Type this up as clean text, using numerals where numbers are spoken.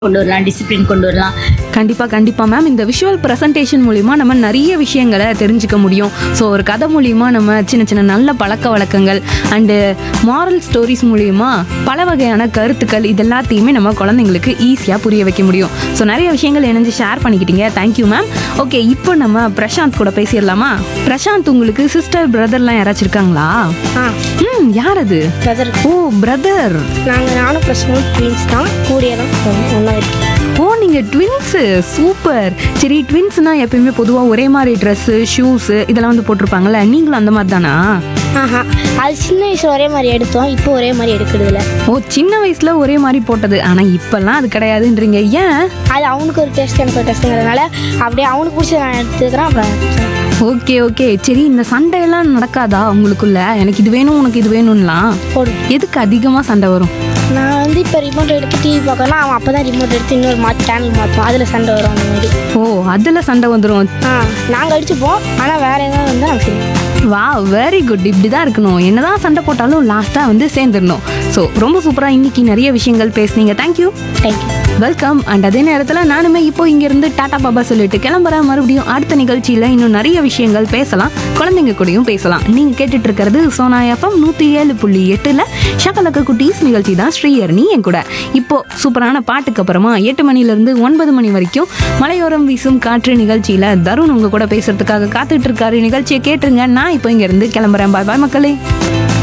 கொண்டு வரலாம், டிசிப்ளின் கொண்டு வரலாம். கண்டிப்பாக மேம். இந்த விஷுவல் ப்ரெசன்டேஷன் மூலிமா நம்ம நிறைய விஷயங்களை தெரிஞ்சுக்க முடியும். ஸோ ஒரு கதை மூலிமா நம்ம சின்ன சின்ன நல்ல பழக்க வழக்கங்கள் அண்டு மாரல் ஸ்டோரிஸ் மூலிமா பல வகையான கருத்துக்கள் இது எல்லாத்தையுமே நம்ம குழந்தைங்களுக்கு ஈஸியாக புரிய வைக்க முடியும். ஸோ நிறைய விஷயங்கள் இணைஞ்சு ஷேர் பண்ணிக்கிட்டீங்க. Thank you ma'am. ஓகே, இப்போ நம்ம பிரசாந்த் கூட பேசிடலாமா? பிரசாந்த், உங்களுக்கு சிஸ்டர் பிரதர்லாம் யாராச்சும் இருக்காங்களா? யார் அது? பிரதர். ஓ, பிரதர். நானும் பிரச்சனை ட்வின்ஸ் தான், கூடிய தான் ஒன்றா இருக்கு. ஓ, நீங்கள் ட்வின்ஸு, சூப்பர். சரி, ட்வின்ஸ்னால் எப்பயுமே பொதுவாக ஒரே மாதிரி ட்ரெஸ்ஸு ஷூஸு இதெல்லாம் வந்து போட்டிருப்பாங்கல்ல, நீங்களும் அந்த மாதிரி தானா? அது சின்ன வயசுல ஒரே மாதிரி எடுத்தோம், இப்போ ஒரே மாதிரி எடுக்கிறதுல. ஓ, சின்ன வயசில் ஒரே மாதிரி போட்டது, ஆனால் இப்போல்லாம் அது கிடையாதுன்றீங்க, ஏன்? அது அவனுக்கு ஒரு டெஸ்ட் எனக்கு ஒரு டெஸ்ட்டுங்கிறதுனால அப்படியே அவனுக்கு பிடிச்சத நான் எடுத்துக்கிறேன். அப்புறம் ஓகே. சரி, இந்த சண்டையெல்லாம் நடக்காதா உங்களுக்குள்ள? எனக்கு இது வேணும், உனக்கு இது வேணும்லாம். போடும். எதுக்கு அதிகமாக சண்டை வரும்? நான் வந்து இப்போ ரிமோட் எடுத்து டிவி பார்க்கணும், அவன் அப்போ தான் ரிமோட் எடுத்து இன்னொரு சேனல் மாற்றுவோம், அதில் சண்டை வரும் அந்த மாதிரி. ஓ, அதில் சண்டை வந்துடும். நாங்கள் அடிச்சுப்போம், ஆனால் வேறு ஏதாவது வந்து நாங்கள் செய்வோம். வா, வெரி குட். இப்படி தான் இருக்கணும். என்னதான் சண்டை போட்டாலும் லாஸ்ட்டாக வந்து சேர்ந்துடணும். ஸோ ரொம்ப சூப்பராக இன்னைக்கு நிறைய விஷயங்கள் பேசுனீங்க. தேங்க்யூ. வெல்கம். அண்ட் அதே நேரத்தில் நானுமே இப்போ இங்கேருந்து டாடா பாபா சொல்லிட்டு கிளம்புறேன். மறுபடியும் அடுத்த நிகழ்ச்சியில் இன்னும் நிறைய விஷயங்கள் பேசலாம், குழந்தைங்க கூடயும் பேசலாம். நீங்கள் கேட்டுட்டு இருக்கிறது சோனா எஃப்எம் 107.8 ஷகலக்க குட்டீஸ் நிகழ்ச்சி தான். ஸ்ரீஹரணி என் கூட. இப்போ சூப்பரான பாட்டுக்கு அப்புறமா 8 மணிலேருந்து 9 மணி வரைக்கும் மலையோரம் வீசும் காற்று நிகழ்ச்சியில் தருண் உங்க கூட பேசுறதுக்காக காத்துட்டு இருக்காரு. நிகழ்ச்சியை கேட்டுருங்க. நான் இப்போ இங்கேருந்து கிளம்புறேன். பாய் பாய் மக்களே.